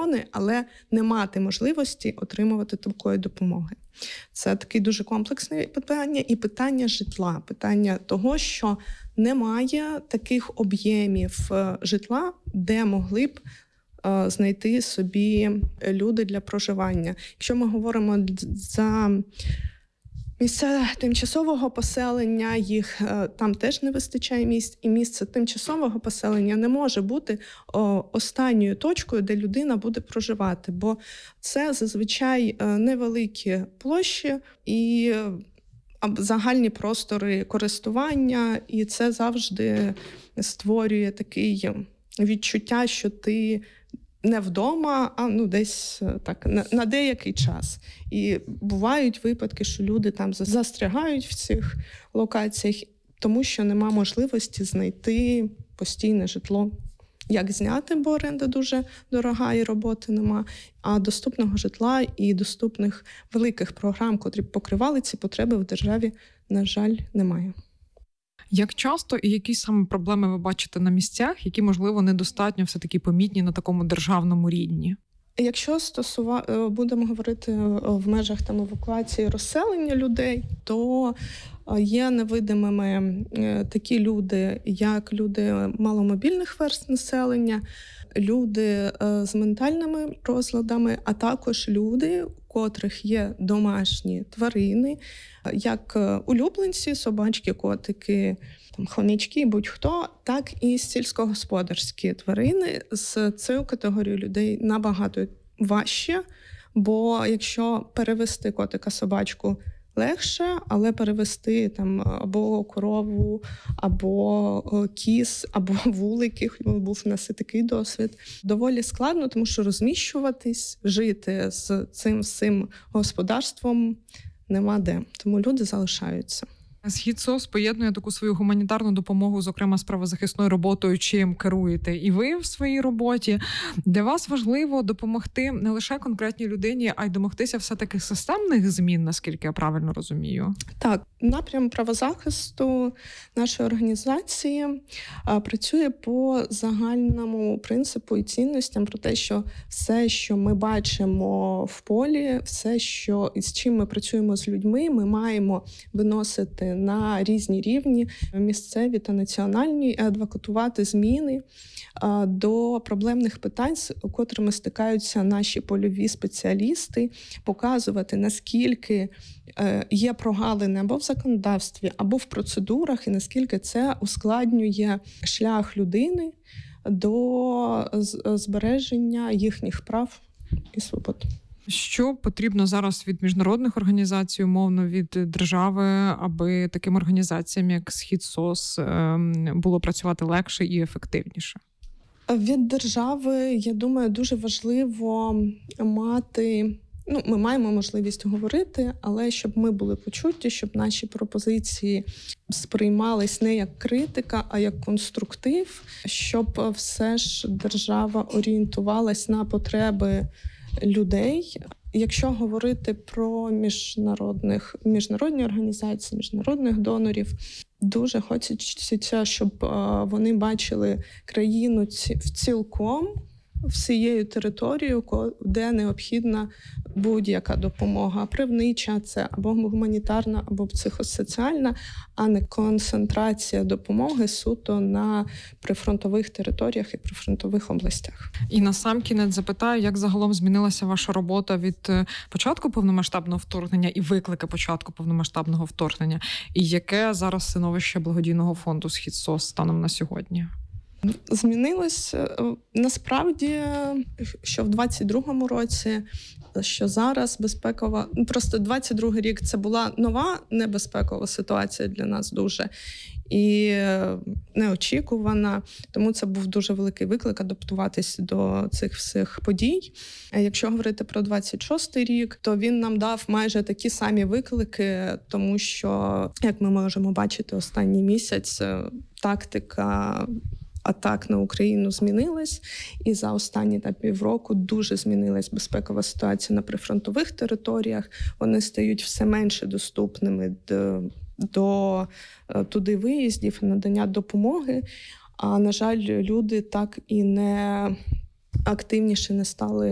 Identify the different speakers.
Speaker 1: регіони, але не мати можливості отримувати такої допомоги. Це таке дуже комплексне питання і питання житла, питання того, що немає таких об'ємів житла, де могли б знайти собі люди для проживання. Якщо ми говоримо за місця тимчасового поселення, їх там теж не вистачає місць, і місце тимчасового поселення не може бути останньою точкою, де людина буде проживати, бо це зазвичай невеликі площі і загальні простори користування, і це завжди створює таке відчуття, що ти не вдома, а десь так на деякий час. І бувають випадки, що люди там застрягають в цих локаціях, тому що нема можливості знайти постійне житло. Як зняти, бо оренда дуже дорога і роботи нема, а доступного житла і доступних великих програм, котрі б покривали ці потреби, в державі, на жаль, немає.
Speaker 2: Як часто і які саме проблеми ви бачите на місцях, які, можливо, недостатньо все-таки помітні на такому державному рівні?
Speaker 1: Якщо будемо говорити в межах евакуації розселення людей, то є невидимими такі люди, як люди маломобільних верств населення, люди з ментальними розладами, а також люди, у котрих є домашні тварини, як улюбленці, собачки, котики, хомячки, будь-хто, так і сільськогосподарські тварини. З цією категорією людей набагато важче, бо якщо перевести котика, собачку легше, але перевести або корову, або кіз, або вуликів, був у нас і такий досвід, доволі складно, тому що розміщуватись, жити з цим всім господарством нема де. Тому люди залишаються.
Speaker 2: Схід СОС поєднує таку свою гуманітарну допомогу, зокрема з правозахисною роботою, чим керуєте і ви в своїй роботі. Для вас важливо допомогти не лише конкретній людині, а й домогтися все-таки системних змін, наскільки я правильно розумію?
Speaker 1: Так, напрям правозахисту нашої організації працює по загальному принципу і цінностям про те, що все, що ми бачимо в полі, все, що з чим ми працюємо з людьми, ми маємо виносити на різні рівні, місцеві та національні, і адвокатувати зміни до проблемних питань, з котрими стикаються наші польові спеціалісти, показувати, наскільки є прогалини або в законодавстві, або в процедурах, і наскільки це ускладнює шлях людини до збереження їхніх прав і свобод.
Speaker 2: Що потрібно зараз від міжнародних організацій, умовно, від держави, аби таким організаціям, як Схід СОС, було працювати легше і ефективніше?
Speaker 1: Від держави, я думаю, дуже важливо мати... ми маємо можливість говорити, але щоб ми були почуті, щоб наші пропозиції сприймались не як критика, а як конструктив, щоб все ж держава орієнтувалась на потреби людей. Якщо говорити про міжнародні організації, міжнародних донорів, дуже хочеться, щоб вони бачили країну цілком, всією територією, де необхідна будь-яка допомога. Правнича це або гуманітарна, або психосоціальна, а не концентрація допомоги суто на прифронтових територіях і прифронтових областях.
Speaker 2: І насамкінець запитаю, як загалом змінилася ваша робота від початку повномасштабного вторгнення і виклики початку повномасштабного вторгнення? І яке зараз становище благодійного фонду «Схід СОС» станом на сьогодні?
Speaker 1: Змінилось насправді, що в 22-му році, що зараз безпекова... Просто 22-й рік це була нова небезпекова ситуація для нас дуже і неочікувана, тому це був дуже великий виклик адаптуватись до цих всіх подій. Якщо говорити про 26-й рік, то він нам дав майже такі самі виклики, тому що, як ми можемо бачити, останній місяць тактика атак на Україну змінилась, і за останні півроку дуже змінилась безпекова ситуація на прифронтових територіях. Вони стають все менше доступними до туди виїздів, надання допомоги. А, на жаль, люди так і не активніше не стали